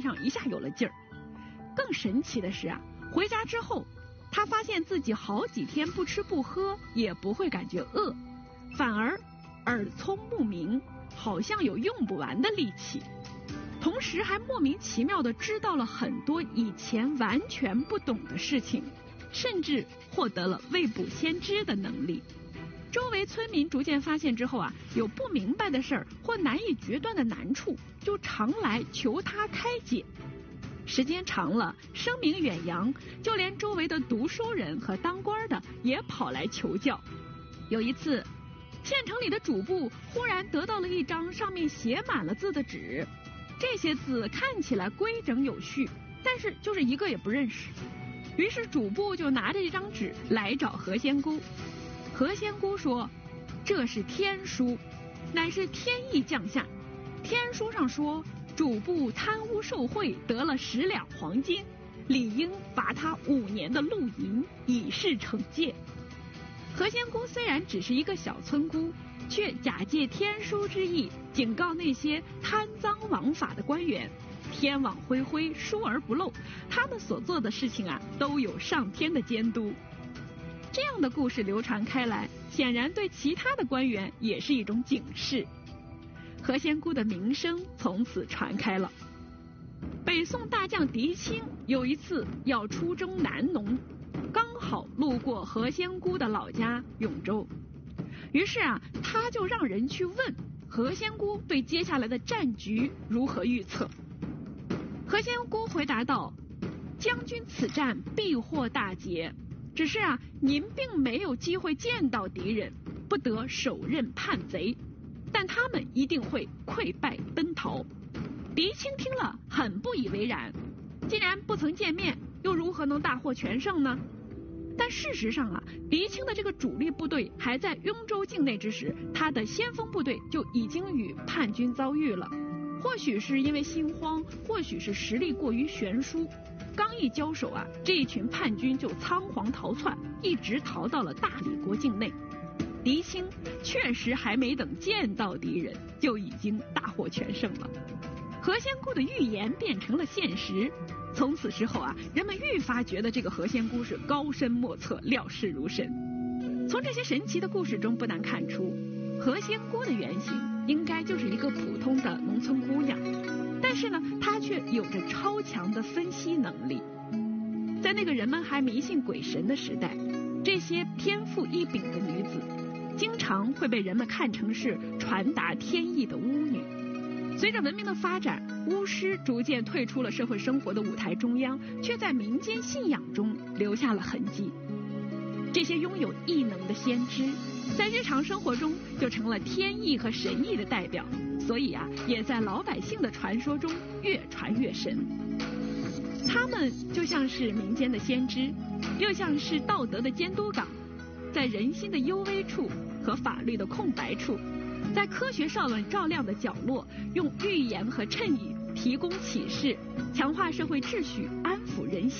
上一下有了劲儿。更神奇的是啊，回家之后，他发现自己好几天不吃不喝也不会感觉饿，反而耳聪目明，好像有用不完的力气，同时还莫名其妙地知道了很多以前完全不懂的事情，甚至获得了未卜先知的能力。周围村民逐渐发现之后啊，有不明白的事儿或难以决断的难处，就常来求他开解。时间长了，声名远扬，就连周围的读书人和当官的也跑来求教。有一次，县城里的主簿忽然得到了一张上面写满了字的纸，这些字看起来规整有序，但是就是一个也不认识。于是主簿就拿着这张纸来找何仙姑。何仙姑说，这是天书，乃是天意降下。天书上说，主簿贪污受贿得了10两黄金，理应罚他5年的路银，以示惩戒。何仙姑虽然只是一个小村姑，却假借天书之意，警告那些贪赃枉法的官员，天网恢恢，疏而不漏，他们所做的事情啊，都有上天的监督。这样的故事流传开来，显然对其他的官员也是一种警示。何仙姑的名声从此传开了。北宋大将狄青有一次要出征南农，刚好路过何仙姑的老家永州，于是啊，他就让人去问何仙姑对接下来的战局如何预测。何仙姑回答道，将军此战必获大捷，只是啊，您并没有机会见到敌人，不得手刃叛贼，但他们一定会溃败奔逃。狄青听了很不以为然，既然不曾见面，又如何能大获全胜呢？但事实上啊，狄青的这个主力部队还在雍州境内之时，他的先锋部队就已经与叛军遭遇了。或许是因为心慌，或许是实力过于悬殊，刚一交手啊，这一群叛军就仓皇逃窜，一直逃到了大理国境内。狄青确实还没等见到敌人，就已经大获全胜了。何仙姑的预言变成了现实，从此之后啊，人们愈发觉得这个何仙姑是高深莫测，料事如神。从这些神奇的故事中不难看出，何仙姑的原型应该就是一个普通的农村姑娘，但是呢，她却有着超强的分析能力。在那个人们还迷信鬼神的时代，这些天赋异禀的女子经常会被人们看成是传达天意的巫女。随着文明的发展，巫师逐渐退出了社会生活的舞台中央，却在民间信仰中留下了痕迹。这些拥有异能的先知，在日常生活中就成了天意和神意的代表，所以啊，也在老百姓的传说中越传越神。他们就像是民间的先知，又像是道德的监督岗，在人心的幽微处和法律的空白处，在科学哨论照亮的角落，用预言和谶语提供启示，强化社会秩序，安抚人心。